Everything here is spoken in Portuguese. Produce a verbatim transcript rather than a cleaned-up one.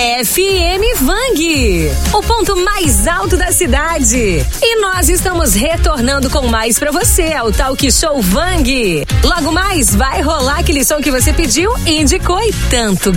F M Vang, o ponto mais alto da cidade. E nós estamos retornando com mais pra você ao Talk Show Vang. Logo mais vai rolar aquele som que você pediu e indicou e tanto